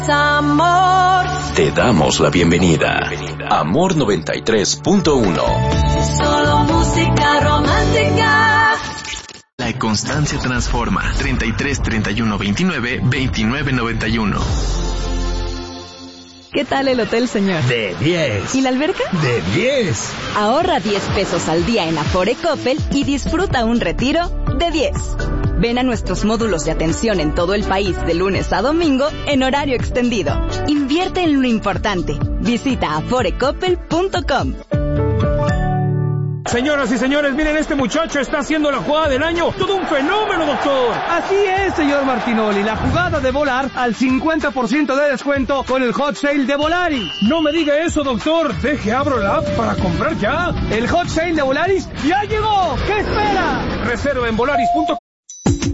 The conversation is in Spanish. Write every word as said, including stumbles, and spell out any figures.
Amor. Te damos la bienvenida. Amor noventa y tres punto uno. Solo música romántica. La constancia transforma. treinta y tres, treinta y uno, veintinueve, veintinueve, noventa y uno. ¿Qué tal el hotel, señor? De diez. ¿Y la alberca? De diez. Ahorra diez pesos al día en Afore Coppel y disfruta un retiro de diez. Ven a nuestros módulos de atención en todo el país de lunes a domingo en horario extendido. Invierte en lo importante. Visita afore coppel punto com. Señoras y señores, miren, este muchacho está haciendo la jugada del año. Todo un fenómeno, doctor. Así es, señor Martinoli. La jugada de volar al cincuenta por ciento de descuento con el hot sale de Volaris. No me diga eso, doctor. Deje, abro la app para comprar ya. El hot sale de Volaris ya llegó. ¿Qué espera? Reserva en volaris punto com.